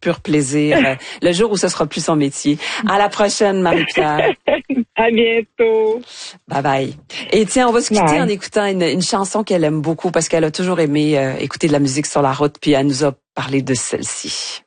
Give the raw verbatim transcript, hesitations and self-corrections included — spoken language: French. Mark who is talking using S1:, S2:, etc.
S1: pur plaisir. Le jour où ce sera plus son métier. À la prochaine, Marie-Pierre.
S2: À bientôt.
S1: Bye bye. Et tiens, on va se quitter
S2: Bye.
S1: en écoutant une, une chanson qu'elle aime beaucoup parce qu'elle a toujours aimé euh, écouter de la musique sur la route, puis elle nous a parlé de celle-ci.